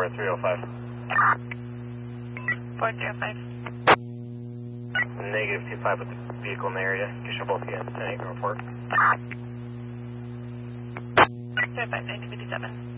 305. 405. Negative 25 with the vehicle in the area. You should both get 10 acre report. 05, 1957.